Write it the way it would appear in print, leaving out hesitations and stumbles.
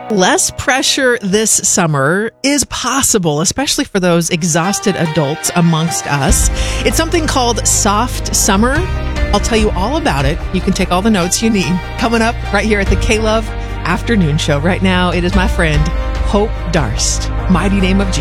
Less pressure this summer is possible, especially for those exhausted adults amongst us. It's something called Soft Summer. I'll tell you all about it. You can take all the notes you need. Coming up right here at the K-Love Afternoon Show. Right now, it is my friend, Hope Darst. Mighty name of Jesus.